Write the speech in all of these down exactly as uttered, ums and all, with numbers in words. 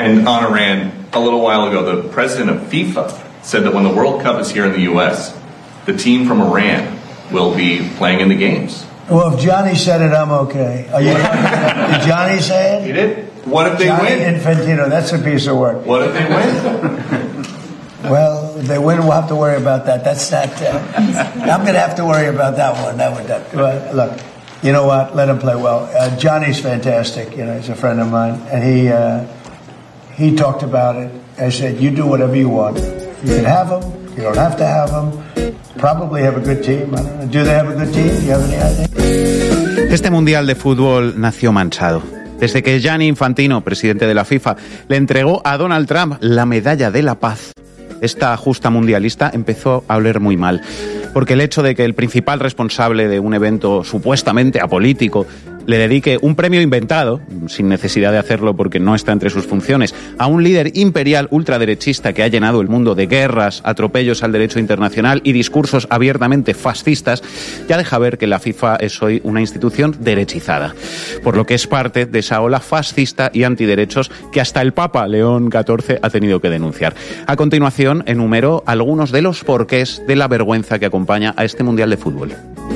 And on Iran, a little while ago, the president of FIFA said that when the World Cup is here in the U S, the team from Iran will be playing in the games. Well, if Johnny said it, I'm okay. Are you, did Johnny say it? He did. What if they Johnny win? Infantino, that's a piece of work. What if they win? Well, if they win, we'll have to worry about that. That's not. Uh, I'm going to have to worry about that one. That one. That, but look, you know what? Let him play well. Uh, Johnny's fantastic. You know, he's a friend of mine, and he uh, he talked about it. I said, you do whatever you want. You can have them. You don't have to have them. Probably have a good team. I don't know. Do they have a good team? Do you have any idea? Este mundial de fútbol nació manchado. Desde que Gianni Infantino, presidente de la FIFA, le entregó a Donald Trump la medalla de la paz, esta justa mundialista empezó a oler muy mal. Porque el hecho de que el principal responsable de un evento supuestamente apolítico le dedique un premio inventado, sin necesidad de hacerlo porque no está entre sus funciones, a un líder imperial ultraderechista que ha llenado el mundo de guerras, atropellos al derecho internacional y discursos abiertamente fascistas, ya deja ver que la FIFA es hoy una institución derechizada, por lo que es parte de esa ola fascista y antiderechos que hasta el Papa León catorce ha tenido que denunciar. A continuación, enumero algunos de los porqués de la vergüenza que acompaña a este Mundial de Fútbol.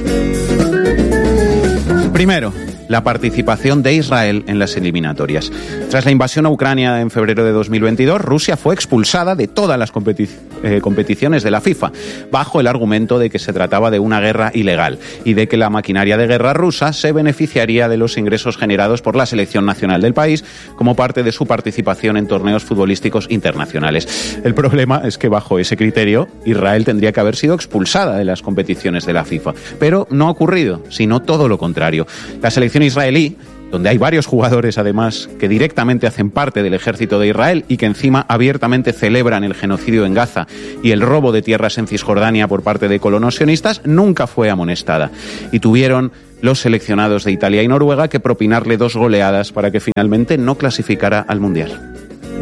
Primero, la participación de Israel en las eliminatorias. Tras la invasión a Ucrania en febrero de dos mil veintidós, Rusia fue expulsada de todas las competi- eh, competiciones de la FIFA, bajo el argumento de que se trataba de una guerra ilegal y de que la maquinaria de guerra rusa se beneficiaría de los ingresos generados por la selección nacional del país como parte de su participación en torneos futbolísticos internacionales. El problema es que bajo ese criterio, Israel tendría que haber sido expulsada de las competiciones de la FIFA, pero no ha ocurrido, sino todo lo contrario. La selección israelí, donde hay varios jugadores además que directamente hacen parte del ejército de Israel y que encima abiertamente celebran el genocidio en Gaza y el robo de tierras en Cisjordania por parte de colonos sionistas, nunca fue amonestada. Y tuvieron los seleccionados de Italia y Noruega que propinarle dos goleadas para que finalmente no clasificara al Mundial.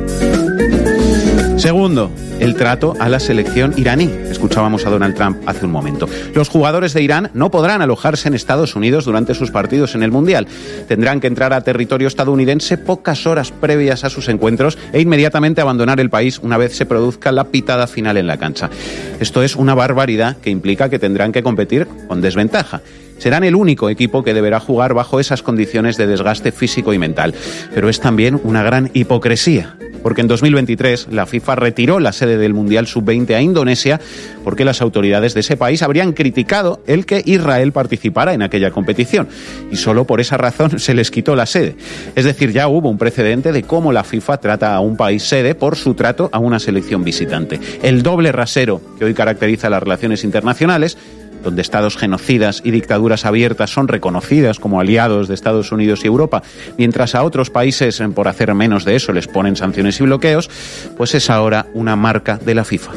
Segundo, el trato a la selección iraní. Escuchábamos a Donald Trump hace un momento. Los jugadores de Irán no podrán alojarse en Estados Unidos durante sus partidos en el Mundial. Tendrán que entrar a territorio estadounidense pocas horas previas a sus encuentros e inmediatamente abandonar el país una vez se produzca la pitada final en la cancha. Esto es una barbaridad que implica que tendrán que competir con desventaja. Serán el único equipo que deberá jugar bajo esas condiciones de desgaste físico y mental. Pero es también una gran hipocresía, porque en dos mil veintitrés la FIFA retiró la sede del Mundial sub veinte a Indonesia porque las autoridades de ese país habrían criticado el que Israel participara en aquella competición y solo por esa razón se les quitó la sede. Es decir, ya hubo un precedente de cómo la FIFA trata a un país sede por su trato a una selección visitante. El doble rasero que hoy caracteriza las relaciones internacionales, donde estados genocidas y dictaduras abiertas son reconocidas como aliados de Estados Unidos y Europa, mientras a otros países, por hacer menos de eso, les ponen sanciones y bloqueos, pues es ahora una marca de la FIFA.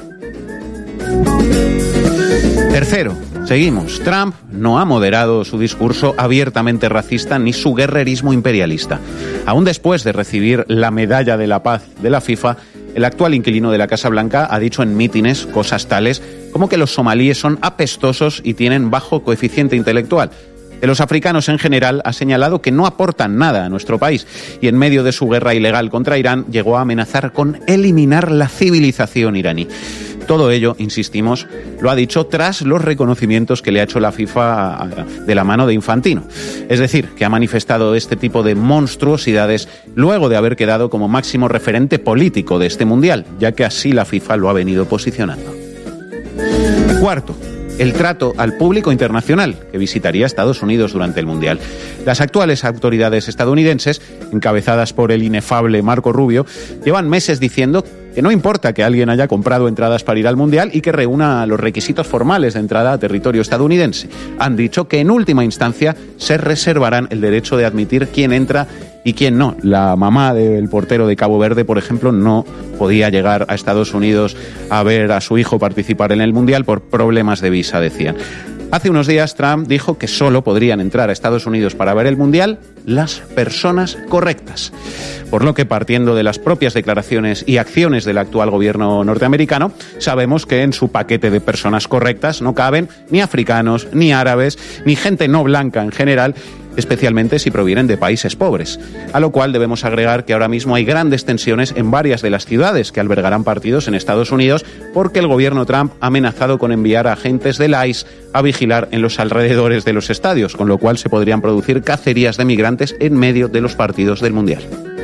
Tercero, seguimos. Trump no ha moderado su discurso abiertamente racista ni su guerrerismo imperialista. Aún después de recibir la medalla de la paz de la FIFA, el actual inquilino de la Casa Blanca ha dicho en mítines cosas tales como que los somalíes son apestosos y tienen bajo coeficiente intelectual. De los africanos en general ha señalado que no aportan nada a nuestro país y en medio de su guerra ilegal contra Irán llegó a amenazar con eliminar la civilización iraní. Todo ello, insistimos, lo ha dicho tras los reconocimientos que le ha hecho la FIFA de la mano de Infantino. Es decir, que ha manifestado este tipo de monstruosidades luego de haber quedado como máximo referente político de este Mundial, ya que así la FIFA lo ha venido posicionando. Cuarto, el trato al público internacional que visitaría Estados Unidos durante el Mundial. Las actuales autoridades estadounidenses, encabezadas por el inefable Marco Rubio, llevan meses diciendo que no importa que alguien haya comprado entradas para ir al Mundial y que reúna los requisitos formales de entrada a territorio estadounidense. Han dicho que en última instancia se reservarán el derecho de admitir quién entra y quién no. La mamá del portero de Cabo Verde, por ejemplo, no podía llegar a Estados Unidos a ver a su hijo participar en el Mundial por problemas de visa, decían. Hace unos días Trump dijo que solo podrían entrar a Estados Unidos para ver el Mundial las personas correctas. Por lo que, partiendo de las propias declaraciones y acciones del actual gobierno norteamericano, sabemos que en su paquete de personas correctas no caben ni africanos, ni árabes, ni gente no blanca en general, especialmente si provienen de países pobres. A lo cual debemos agregar que ahora mismo hay grandes tensiones en varias de las ciudades que albergarán partidos en Estados Unidos porque el gobierno Trump ha amenazado con enviar a agentes del I C E a vigilar en los alrededores de los estadios, con lo cual se podrían producir cacerías de migrantes en medio de los partidos del Mundial.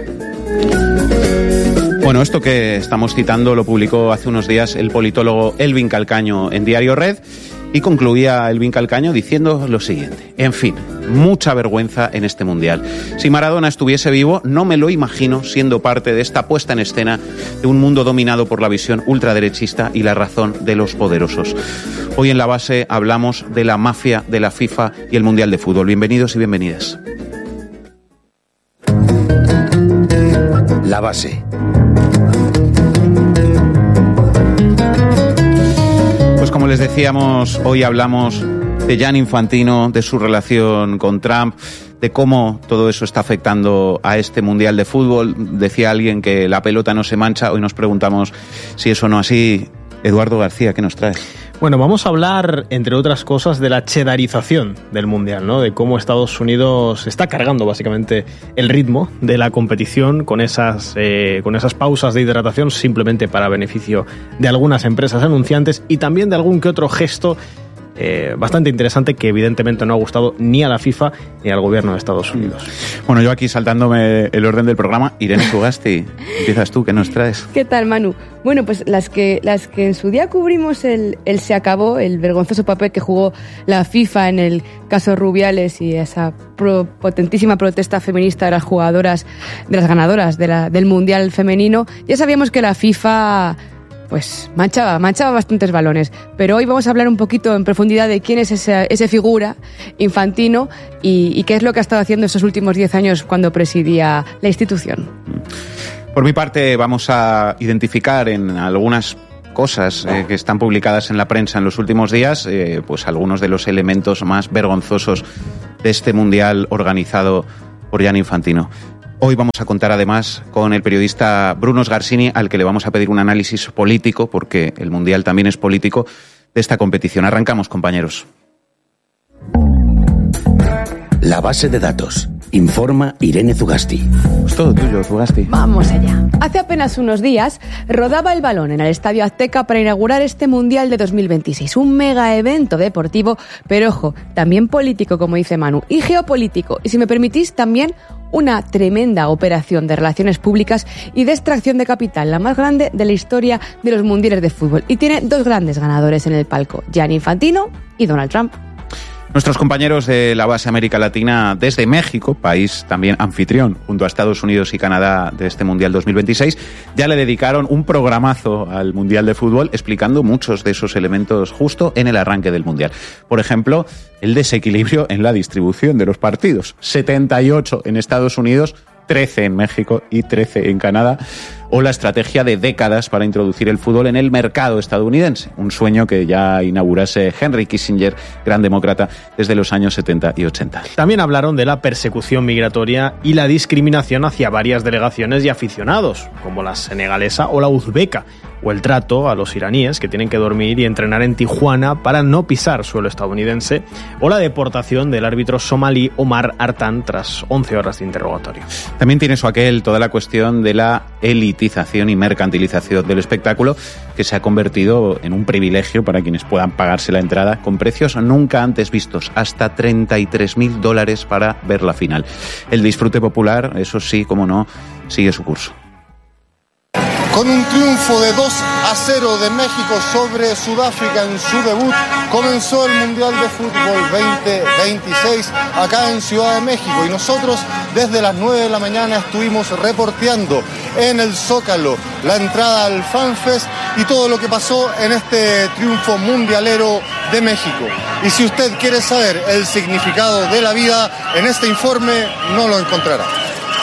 Bueno, esto que estamos citando lo publicó hace unos días el politólogo Elvin Calcaño en Diario Red y concluía Elvin Calcaño diciendo lo siguiente: en fin, mucha vergüenza en este Mundial. Si Maradona estuviese vivo, no me lo imagino siendo parte de esta puesta en escena de un mundo dominado por la visión ultraderechista y la razón de los poderosos. Hoy en La Base hablamos de la mafia de la FIFA y el Mundial de Fútbol. Bienvenidos y bienvenidas. La Base. Pues como les decíamos, hoy hablamos de Gianni Infantino, de su relación con Trump, de cómo todo eso está afectando a este Mundial de Fútbol. Decía alguien que la pelota no se mancha, hoy nos preguntamos si eso no es así. Eduardo García, ¿qué nos traes? Bueno, vamos a hablar, entre otras cosas, de la chedarización del Mundial, ¿no? De cómo Estados Unidos está cargando básicamente el ritmo de la competición con esas, eh, con esas pausas de hidratación simplemente para beneficio de algunas empresas anunciantes y también de algún que otro gesto Eh, bastante interesante que evidentemente no ha gustado ni a la FIFA ni al gobierno de Estados Unidos. Bueno, yo aquí saltándome el orden del programa, Irene Zugasti, empiezas tú, ¿qué nos traes? ¿Qué tal, Manu? Bueno, pues las que, las que en su día cubrimos el, el se acabó, el vergonzoso papel que jugó la FIFA en el caso Rubiales y esa pro, potentísima protesta feminista de las jugadoras, de las ganadoras de la, del Mundial femenino, ya sabíamos que la FIFA pues manchaba, manchaba bastantes balones. Pero hoy vamos a hablar un poquito en profundidad de quién es ese, ese figura, Infantino, y, y qué es lo que ha estado haciendo estos últimos diez años cuando presidía la institución. Por mi parte, vamos a identificar en algunas cosas eh, que están publicadas en la prensa en los últimos días, eh, pues algunos de los elementos más vergonzosos de este Mundial organizado por Gianni Infantino. Hoy vamos a contar además con el periodista Bruno Sgarsini, al que le vamos a pedir un análisis político, porque el Mundial también es político, de esta competición. Arrancamos, compañeros. La base de datos. Informa Irene Zugasti. Es todo tuyo, Zugasti. Vamos allá. Hace apenas unos días rodaba el balón en el Estadio Azteca para inaugurar este Mundial de dos mil veintiséis. Un mega evento deportivo, pero ojo, también político, como dice Manu, y geopolítico. Y si me permitís, también una tremenda operación de relaciones públicas y de extracción de capital, la más grande de la historia de los mundiales de fútbol. Y tiene dos grandes ganadores en el palco, Gianni Infantino y Donald Trump. Nuestros compañeros de la base América Latina desde México, país también anfitrión junto a Estados Unidos y Canadá de este Mundial dos mil veintiséis, ya le dedicaron un programazo al Mundial de Fútbol explicando muchos de esos elementos justo en el arranque del Mundial. Por ejemplo, el desequilibrio en la distribución de los partidos. setenta y ocho en Estados Unidos, trece en México y trece en Canadá, o la estrategia de décadas para introducir el fútbol en el mercado estadounidense, un sueño que ya inaugurase Henry Kissinger, gran demócrata, desde los años setenta y ochenta. También hablaron de la persecución migratoria y la discriminación hacia varias delegaciones y aficionados, como la senegalesa o la uzbeca, o el trato a los iraníes que tienen que dormir y entrenar en Tijuana para no pisar suelo estadounidense, o la deportación del árbitro somalí Omar Artan tras once horas de interrogatorio. También tiene su aquel toda la cuestión de la elitización y mercantilización del espectáculo, que se ha convertido en un privilegio para quienes puedan pagarse la entrada, con precios nunca antes vistos, hasta treinta y tres mil dólares para ver la final. El disfrute popular, eso sí, como no, sigue su curso. Con un triunfo de dos a cero de México sobre Sudáfrica en su debut, comenzó el Mundial de Fútbol veinte veintiséis acá en Ciudad de México. Y nosotros desde las nueve de la mañana estuvimos reporteando en el Zócalo la entrada al FanFest y todo lo que pasó en este triunfo mundialero de México. Y si usted quiere saber el significado de la vida, en este informe no lo encontrará.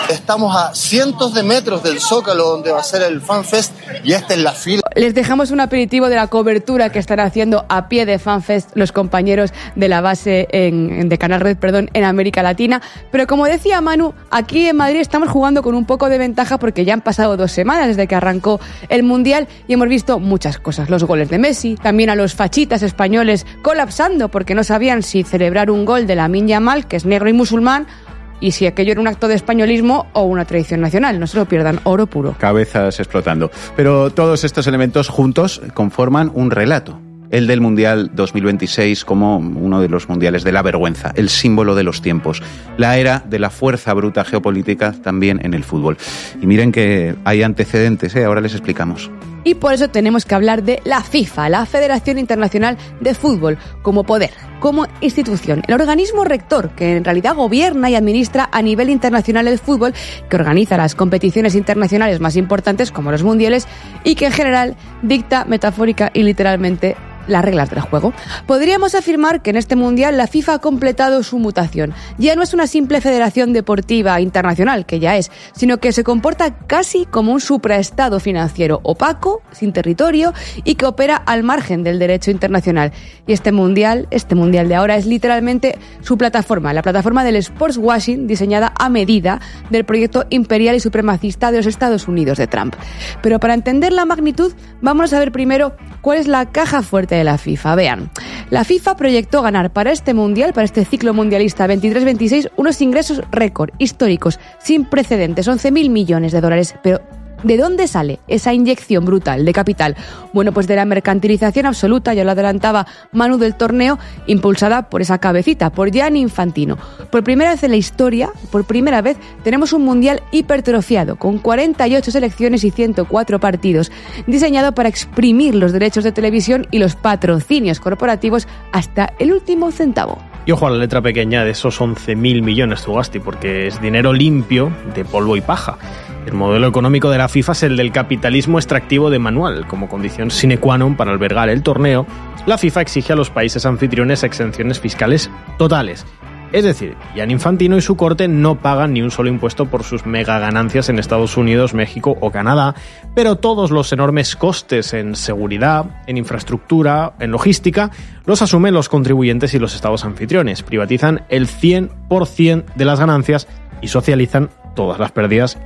Estamos a cientos de metros del Zócalo, donde va a ser el FanFest, y esta es la fila. Les dejamos un aperitivo de la cobertura que están haciendo a pie de FanFest los compañeros de la base en, de Canal Red, perdón, en América Latina. Pero como decía Manu, aquí en Madrid estamos jugando con un poco de ventaja porque ya han pasado dos semanas desde que arrancó el Mundial y hemos visto muchas cosas. Los goles de Messi, también a los fachitas españoles colapsando porque no sabían si celebrar un gol de Lamine Yamal, que es negro y musulmán, y si aquello era un acto de españolismo o una tradición nacional. No se lo pierdan, oro puro. Cabezas explotando. Pero todos estos elementos juntos conforman un relato. El del Mundial dos mil veintiséis como uno de los mundiales de la vergüenza, el símbolo de los tiempos, la era de la fuerza bruta geopolítica también en el fútbol. Y miren que hay antecedentes, ¿eh? Ahora les explicamos. Y por eso tenemos que hablar de la FIFA, la Federación Internacional de Fútbol, como poder, como institución, el organismo rector que en realidad gobierna y administra a nivel internacional el fútbol, que organiza las competiciones internacionales más importantes como los mundiales y que en general dicta metafórica y literalmente las reglas del juego. Podríamos afirmar que en este mundial la FIFA ha completado su mutación. Ya no es una simple federación deportiva internacional, que ya es, sino que se comporta casi como un supraestado financiero opaco, sin territorio y que opera al margen del derecho internacional. Y este mundial, este mundial de ahora es literalmente su plataforma, la plataforma del sportswashing diseñada a medida del proyecto imperial y supremacista de los Estados Unidos de Trump. Pero para entender la magnitud, vamos a ver primero cuál es la caja fuerte de la FIFA. Vean, la FIFA proyectó ganar para este mundial, para este ciclo mundialista veintitrés veintiséis, unos ingresos récord, históricos, sin precedentes, once mil millones de dólares, pero ¿de dónde sale esa inyección brutal de capital? Bueno, pues de la mercantilización absoluta, ya lo adelantaba Manu, del torneo, impulsada por esa cabecita, por Gianni Infantino. Por primera vez en la historia, por primera vez, tenemos un mundial hipertrofiado, con cuarenta y ocho selecciones y ciento cuatro partidos, diseñado para exprimir los derechos de televisión y los patrocinios corporativos hasta el último centavo. Y ojo a la letra pequeña de esos once mil millones, Zugasti, porque es dinero limpio de polvo y paja. El modelo económico de la FIFA es el del capitalismo extractivo de manual. Como condición sine qua non para albergar el torneo, la FIFA exige a los países anfitriones exenciones fiscales totales. Es decir, Gianni Infantino y su corte no pagan ni un solo impuesto por sus mega ganancias en Estados Unidos, México o Canadá, pero todos los enormes costes en seguridad, en infraestructura, en logística, los asumen los contribuyentes y los estados anfitriones. Privatizan el cien por ciento de las ganancias y socializan todas las pérdidas